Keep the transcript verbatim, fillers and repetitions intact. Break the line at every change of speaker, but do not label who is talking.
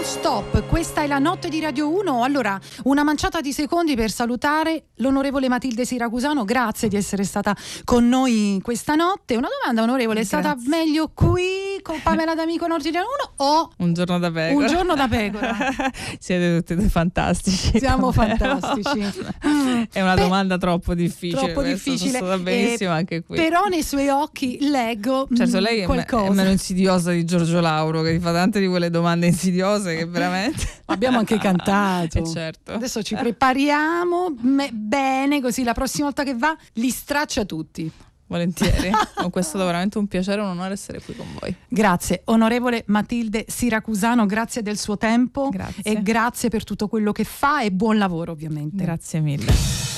Stop, questa è la notte di Radio uno. Allora, una manciata di secondi per salutare l'onorevole Matilde Siracusano, grazie di essere stata con noi questa notte. Una domanda, onorevole, è stata meglio qui con Pamela D'Amico Notte di Radio uno o
un giorno da pecora?
Un giorno da pecora.
Siete tutti due fantastici.
Siamo
davvero.
fantastici.
È una
Beh,
domanda troppo difficile.
Troppo difficile.
Sono stata benissimo
eh,
anche qui.
Però nei suoi occhi leggo
certo,
mh,
lei è,
qualcosa.
è meno insidiosa di Giorgio Lauro, che ti fa tante di quelle domande insidiose che veramente...
Abbiamo anche cantato.
Eh certo.
Adesso ci prepariamo me- bene, così la prossima volta che va li straccia tutti.
Volentieri. Con questo è veramente un piacere e un onore essere qui con voi.
Grazie, onorevole Matilde Siracusano, grazie del suo tempo.
Grazie.
E grazie per tutto quello che fa e buon lavoro, ovviamente.
Grazie mille.